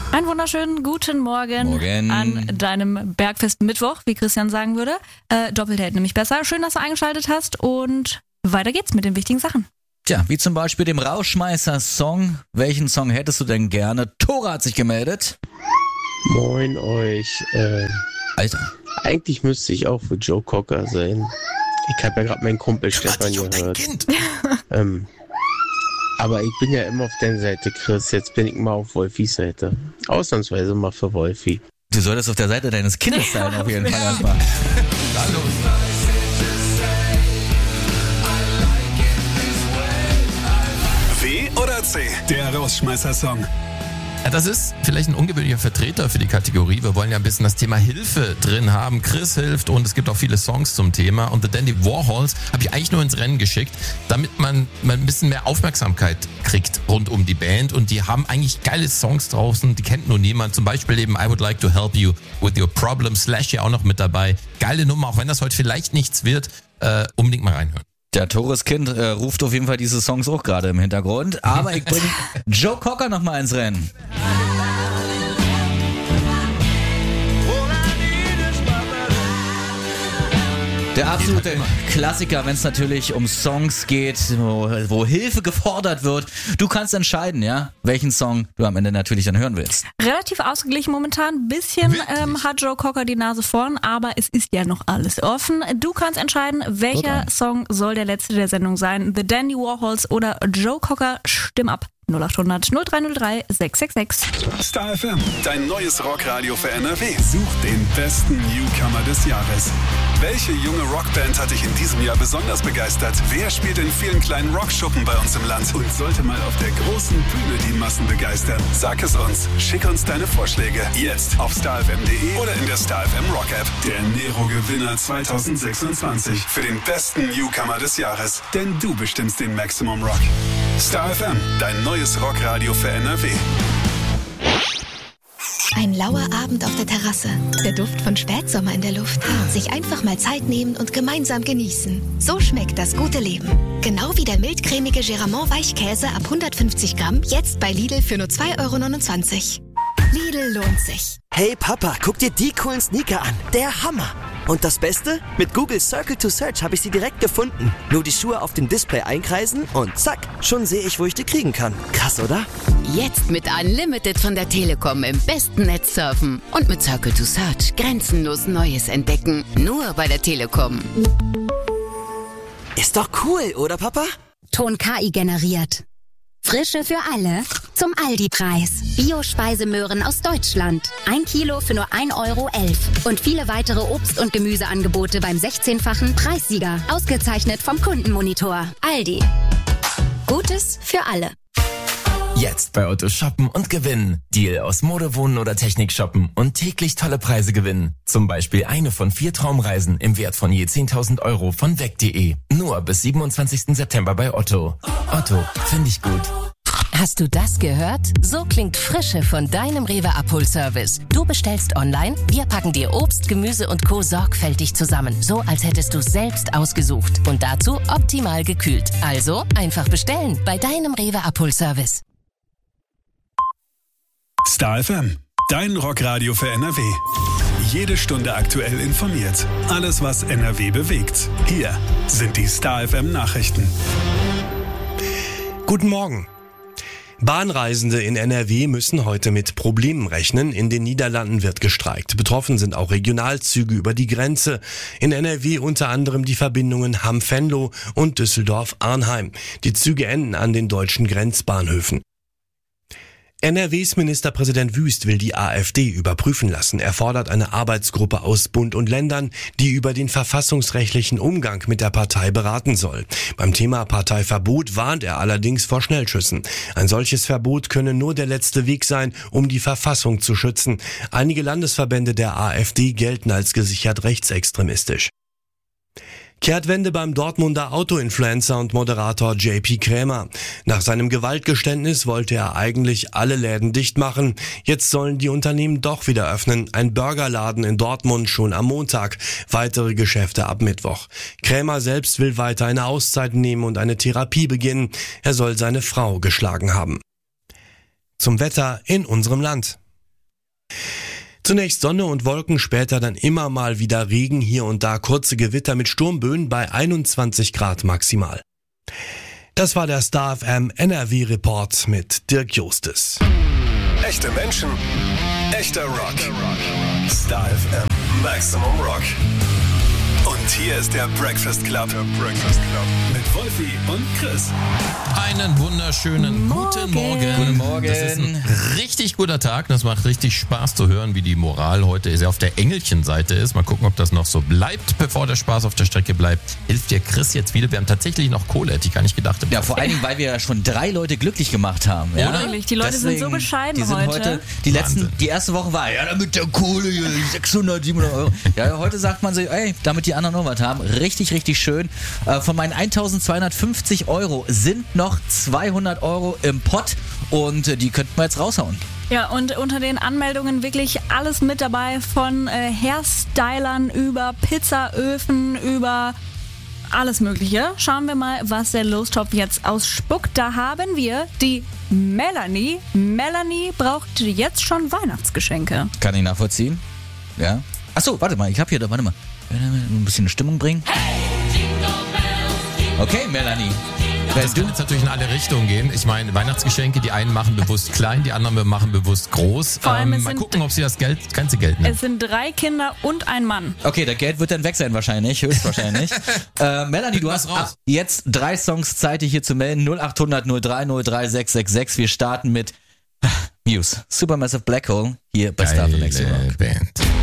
Einen wunderschönen guten Morgen an deinem Bergfest Mittwoch, wie Christian sagen würde. Doppelt hält nämlich besser. Schön, dass du eingeschaltet hast und weiter geht's mit den wichtigen Sachen. Tja, wie zum Beispiel dem Rauschmeißer-Song. Welchen Song hättest du denn gerne? Tora hat sich gemeldet. Moin euch. Alter. Eigentlich müsste ich auch für Joe Cocker sein. Ich habe ja gerade meinen Kumpel Stefan gehört. Aber ich bin ja immer auf deiner Seite, Chris. Jetzt bin ich mal auf Wolfis Seite. Ausnahmsweise mal für Wolfi. Du solltest auf der Seite deines Kindes sein, auf jeden Fall erstmal. W oder C? Der Rausschmeißer-Song. Ja, das ist vielleicht ein ungewöhnlicher Vertreter für die Kategorie. Wir wollen ja ein bisschen das Thema Hilfe drin haben. Chris hilft und es gibt auch viele Songs zum Thema. Und The Dandy Warhols habe ich eigentlich nur ins Rennen geschickt, damit man ein bisschen mehr Aufmerksamkeit kriegt rund um die Band. Und die haben eigentlich geile Songs draußen, die kennt nur niemand. Zum Beispiel eben I Would Like to Help You with Your Problem, Slash ja auch noch mit dabei. Geile Nummer, auch wenn das heute vielleicht nichts wird, unbedingt mal reinhören. Der Tores Kind ruft auf jeden Fall diese Songs auch gerade im Hintergrund. Aber ich bringe Joe Cocker nochmal ins Rennen. Der absolute Klassiker, wenn es natürlich um Songs geht, wo Hilfe gefordert wird. Du kannst entscheiden, ja, welchen Song du am Ende natürlich dann hören willst. Relativ ausgeglichen momentan. Bisschen hat Joe Cocker die Nase vorn, aber es ist ja noch alles offen. Du kannst entscheiden, welcher Song soll der letzte der Sendung sein. The Dandy Warhols oder Joe Cocker. Stimm ab. 0800 0303 666. Star FM, dein neues Rockradio für NRW. Such den besten Newcomer des Jahres. Welche junge Rockband hat dich in diesem Jahr besonders begeistert? Wer spielt in vielen kleinen Rockschuppen bei uns im Land und sollte mal auf der großen Bühne die Massen begeistern? Sag es uns. Schick uns deine Vorschläge. Jetzt auf starfm.de oder in der Star FM Rock App. Der Nero-Gewinner 2026 für den besten Newcomer des Jahres. Denn du bestimmst den Maximum Rock. Star FM, dein neues Rockradio für NRW. Ein lauer Abend auf der Terrasse, der Duft von Spätsommer in der Luft. Sich einfach mal Zeit nehmen und gemeinsam genießen. So schmeckt das gute Leben. Genau wie der mildcremige Geramont Weichkäse ab 150 Gramm, jetzt bei Lidl für nur 2,29 €. Lidl lohnt sich. Hey Papa, guck dir die coolen Sneaker an. Der Hammer. Und das Beste? Mit Google Circle to Search habe ich sie direkt gefunden. Nur die Schuhe auf dem Display einkreisen und zack, schon sehe ich, wo ich die kriegen kann. Krass, oder? Jetzt mit Unlimited von der Telekom im besten Netz surfen. Und mit Circle to Search grenzenlos Neues entdecken. Nur bei der Telekom. Ist doch cool, oder Papa? Ton KI generiert. Frische für alle zum Aldi-Preis. Bio-Speisemöhren aus Deutschland. 1 Kilo für nur 1,11 € Und viele weitere Obst- und Gemüseangebote beim 16-fachen Preissieger. Ausgezeichnet vom Kundenmonitor. Aldi. Gutes für alle. Jetzt bei Otto shoppen und gewinnen. Deal aus Mode, Wohnen oder Technik shoppen und täglich tolle Preise gewinnen. Zum Beispiel eine von 4 Traumreisen im Wert von je 10.000 € von weg.de. Nur bis 27. September bei Otto. Otto, finde ich gut. Hast du das gehört? So klingt Frische von deinem Rewe Abholservice. Du bestellst online, wir packen dir Obst, Gemüse und Co. sorgfältig zusammen. So als hättest du es selbst ausgesucht. Und dazu optimal gekühlt. Also einfach bestellen bei deinem Rewe Abholservice. Star FM, dein Rockradio für NRW. Jede Stunde aktuell informiert. Alles, was NRW bewegt. Hier sind die Star FM Nachrichten. Guten Morgen. Bahnreisende in NRW müssen heute mit Problemen rechnen. In den Niederlanden wird gestreikt. Betroffen sind auch Regionalzüge über die Grenze. In NRW unter anderem die Verbindungen Hamm-Venlo und Düsseldorf-Arnheim. Die Züge enden an den deutschen Grenzbahnhöfen. NRWs Ministerpräsident Wüst will die AfD überprüfen lassen. Er fordert eine Arbeitsgruppe aus Bund und Ländern, die über den verfassungsrechtlichen Umgang mit der Partei beraten soll. Beim Thema Parteiverbot warnt er allerdings vor Schnellschüssen. Ein solches Verbot könne nur der letzte Weg sein, um die Verfassung zu schützen. Einige Landesverbände der AfD gelten als gesichert rechtsextremistisch. Kehrtwende beim Dortmunder Autoinfluencer und Moderator JP Krämer. Nach seinem Gewaltgeständnis wollte er eigentlich alle Läden dicht machen. Jetzt sollen die Unternehmen doch wieder öffnen. Ein Burgerladen in Dortmund schon am Montag. Weitere Geschäfte ab Mittwoch. Krämer selbst will weiter eine Auszeit nehmen und eine Therapie beginnen. Er soll seine Frau geschlagen haben. Zum Wetter in unserem Land. Zunächst Sonne und Wolken, später dann immer mal wieder Regen, hier und da kurze Gewitter mit Sturmböen bei 21 Grad maximal. Das war der Star FM NRW Report mit Dirk Justus. Echte Menschen, echter Rock. Star FM Maximum Rock. Und hier ist der Breakfast Club. Mit Wolfi und Chris. Einen wunderschönen guten Morgen. Guten Morgen. Das ist ein richtig guter Tag. Das macht richtig Spaß zu hören, wie die Moral heute sehr auf der Engelchenseite ist. Mal gucken, ob das noch so bleibt, bevor der Spaß auf der Strecke bleibt. Hilft dir Chris jetzt wieder? Wir haben tatsächlich noch Kohle, hätte ich gar nicht gedacht. Ja, vor allen Dingen, weil wir ja schon 3 Leute glücklich gemacht haben. Ja? Wirklich, die Leute sind so bescheiden die sind heute. Die erste Woche war, ja, damit der Kohle hier, 600, 700 Euro. Ja, heute sagt man so, ey, damit die anderen noch was haben. Richtig, richtig schön. Von meinen 1250 Euro sind noch 200 Euro im Pott und die könnten wir jetzt raushauen. Ja, und unter den Anmeldungen wirklich alles mit dabei, von Hairstylern über Pizzaöfen, über alles Mögliche. Schauen wir mal, was der Lostopf jetzt ausspuckt. Da haben wir die Melanie. Melanie braucht jetzt schon Weihnachtsgeschenke. Kann ich nachvollziehen? Ja. Achso, warte mal, warte mal. Ein bisschen Stimmung bringen. Okay, Melanie. Das kann jetzt natürlich in alle Richtungen gehen. Ich meine, Weihnachtsgeschenke, die einen machen bewusst klein, die anderen machen bewusst groß. Vor allem mal gucken, ob sie das ganze Geld nehmen. Es sind 3 Kinder und ein Mann. Okay, das Geld wird dann weg sein wahrscheinlich, höchstwahrscheinlich. Melanie, du hast ab jetzt 3 Songs Zeit, dich hier zu melden. 0800 03 03 666. Wir starten mit Muse, Supermassive Black Hole, hier bei Star FM Maximum Rock. Band.